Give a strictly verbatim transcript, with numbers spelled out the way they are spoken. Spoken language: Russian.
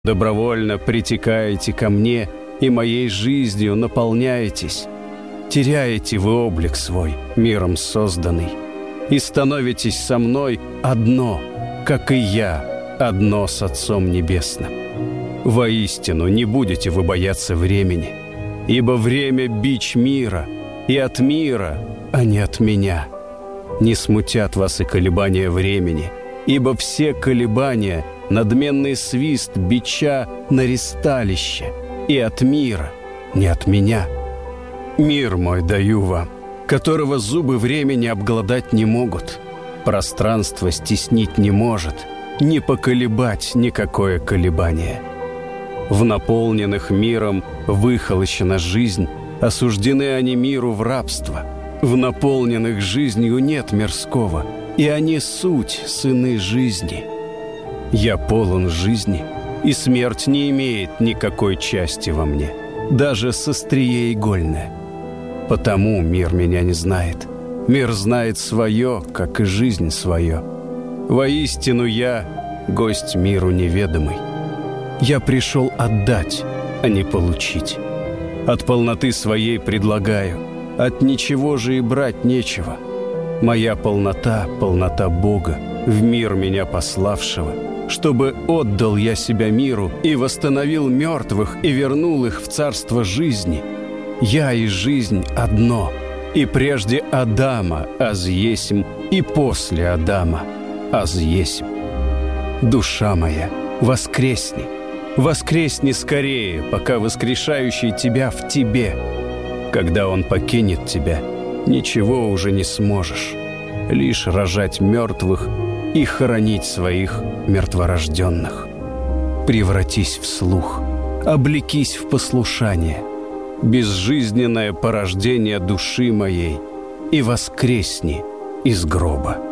Добровольно притекаете ко мне и моей жизнью наполняетесь. Теряете вы облик свой, миром созданный, и становитесь со мной одно, как и я, одно с Отцом Небесным. Воистину, не будете вы бояться времени, ибо время — бич мира, и от мира, а не от меня. Не смутят вас и колебания времени, ибо все колебания — надменный свист бича на ристалище, и от мира, не от меня. Мир мой даю вам, которого зубы времени обглодать не могут, пространство стеснить не может, не поколебать никакое колебание. В наполненных миром выхолощена жизнь, осуждены они миру в рабство. В наполненных жизнью нет мирского, и они суть сыны жизни. Я полон жизни, и смерть не имеет никакой части во мне, даже с острие игольное. Потому мир меня не знает. Мир знает свое, как и жизнь свое. Воистину я гость миру неведомый. Я пришел отдать, а не получить. От полноты своей предлагаю, от ничего же и брать нечего. Моя полнота — полнота Бога, в мир меня пославшего, чтобы отдал я себя миру и восстановил мертвых и вернул их в царство жизни. Я и жизнь одно, и прежде Адама аз есмь, и после Адама аз есмь. Душа моя, воскресни, воскресни скорее, пока воскрешающий тебя в тебе. Когда он покинет тебя, ничего уже не сможешь, лишь рожать мертвых и хоронить своих мертворожденных. Превратись в слух, облекись в послушание, безжизненное порождение души моей, и воскресни из гроба.